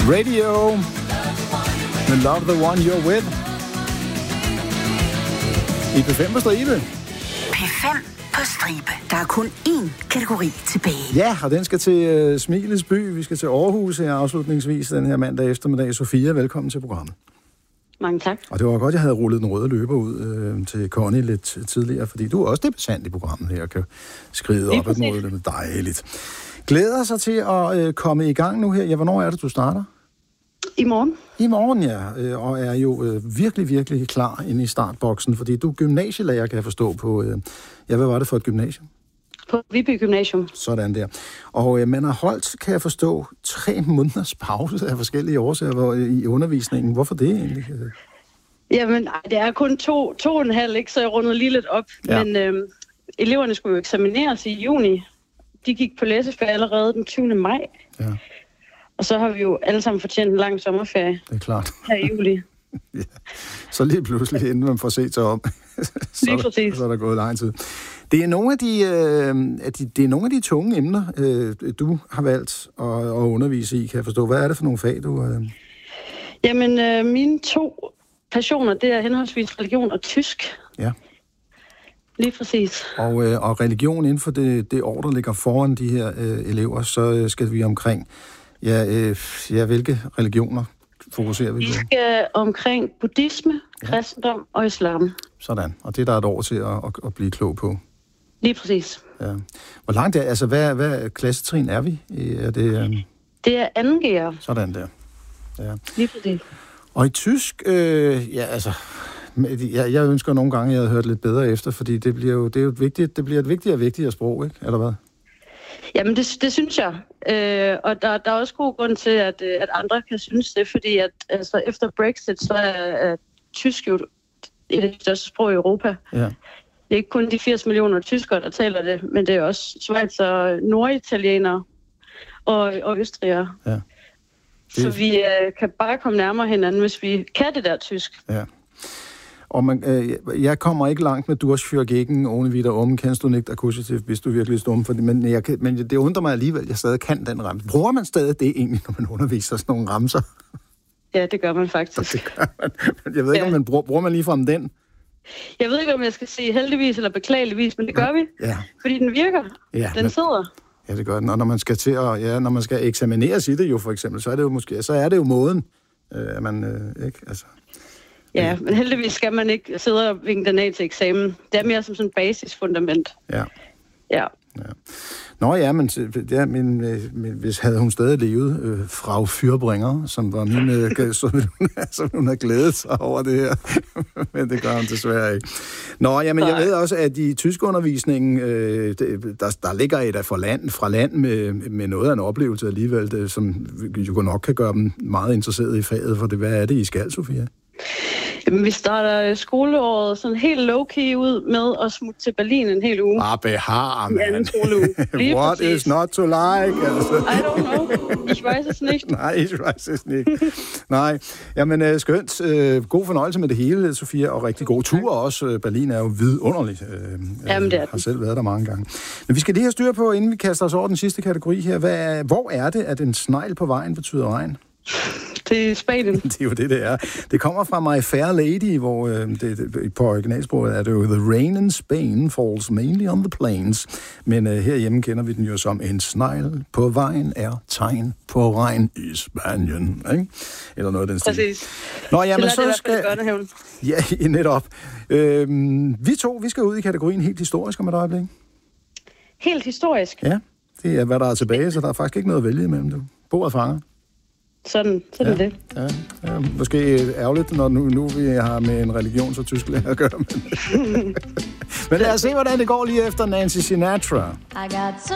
Radio. The Love the One You're With. I P5 på stribe. P5 på stribe. Der er kun én kategori tilbage. Ja, og den skal til Smilets by. Vi skal til Aarhus her afslutningsvis den her mandag eftermiddag. Sofia, velkommen til programmet. Mange tak. Og det var godt, jeg havde rullet den røde løber ud til Connie lidt tidligere, fordi du er også debutant i programmet her og kan skride op ad noget. Det er dejligt. Glæder sig til at komme i gang nu her. Ja, hvornår er det, du starter? I morgen. I morgen, ja. Og er jo virkelig, virkelig klar inde i startboksen, fordi du er gymnasielærer, kan jeg forstå på... hvad var det for et gymnasium? På Viby Gymnasium. Sådan der. Og man har holdt, kan jeg forstå, 3 måneders pause af forskellige årsager i undervisningen. Hvorfor det egentlig? Jamen, det er kun 2,5, ikke? Så jeg rundede lige lidt op. Ja. Men eleverne skulle jo eksamineres i juni. De gik på læseferie allerede den 20. maj. Ja. Og så har vi jo alle sammen fortjent en lang sommerferie. Det er klart. Her i juli. Ja. Så lige pludselig, inden man får set sig om, så er der gået lang tid. Det er nogle af de tunge emner, du har valgt at undervise i, kan jeg forstå. Hvad er det for nogle fag, du... Jamen, mine 2 passioner, det er henholdsvis religion og tysk. Ja. Lige præcis. Og religion inden for det år, der ligger foran de her elever, så skal vi omkring... hvilke religioner fokuserer vi på? Vi skal omkring buddhisme, kristendom og islam. Sådan, og det der er et år til at blive klog på. Lige præcis. Ja. Hvor langt er, altså hvad klassetrin er vi? Er det, det er 2.G'er. Sådan der. Ja. Lige præcis. Og i tysk, jeg ønsker nogle gange, jeg havde hørt lidt bedre efter, fordi det bliver et vigtigere og vigtigere sprog, ikke? Eller hvad? Jamen, det synes jeg. Og der er også god grund til, at andre kan synes det, fordi at altså, efter Brexit, så er tysk jo et af de største sprog i Europa. Ja. Det er ikke kun de 80 millioner tyskere, der taler det, men det er også schweizer, norditalienere og østrigere. Ja. Så vi kan bare komme nærmere hinanden, hvis vi kan det der tysk. Ja. Og jeg kommer ikke langt med Durchführgegen, ohne wieder kennst du nicht akkusativ, hvis du virkelig stum. Men det undrer mig alligevel, at jeg stadig kan den ramse. Bruger man stadig det egentlig, når man underviser sådan nogle ramser? Ja, det gør man faktisk. Det gør man. Jeg ved ikke, om man bruger man ligefrem den? Jeg ved ikke, om jeg skal sige heldigvis eller beklageligvis, men det gør vi. Ja. Fordi den virker. Ja, den sidder. Ja, det gør den. Og når man skal når man skal eksamineres i det jo, for eksempel, så er det jo måden, at man ikke, altså... Ja, men heldigvis skal man ikke sidde og vinge den af til eksamen. Det er mere som sådan en basisfundament. Ja. Ja. Nå ja, men hvis havde hun stadig levet, Frau Fyrbringer, som var min, så hun havde glædet sig over det her. Men det gør hun desværre ikke. Nå, jamen jeg ved også, at i tyskundervisningen, der ligger et fra land med noget af en oplevelse alligevel, som jo nok kan gøre dem meget interesserede i faget, for det. Hvad er det, I skal, Sofia? Jamen, vi starter skoleåret sådan helt low-key ud med at smutte til Berlin en hel uge. Behar, man. I anden skoleuge. What is not to like? Altså. I don't know. Ich weiß es nicht. Nej, ich weiß es nicht. Nej, jamen skønt. God fornøjelse med det hele, Sofia, og rigtig god tur også. Berlin er jo vidunderligt. Jamen, det er har selv været der mange gange. Men vi skal lige have styr på, inden vi kaster os over den sidste kategori her. Hvor er det, at en snegl på vejen betyder regn? Det er Spanien. Det er jo det er. Det kommer fra My Fair Lady, hvor på originalsproget er det jo The rain in Spain falls mainly on the plains. Men herhjemme kender vi den jo som en snegl på vejen er tegn på regn i Spanien. Ikke? Eller noget af den stil. Præcis. Nå, jamen så skal... Ja, netop. Vi skal ud i kategorien helt historisk om et øjeblik. Helt historisk? Ja, det er hvad der er tilbage, så der er faktisk ikke noget at vælge imellem det. Bordet fanger. Sådan det. Ja, måske ærgerligt, når nu vi har med en religions- og tysklærer at gøre. Men lad os se, hvordan det går lige efter Nancy Sinatra. I got some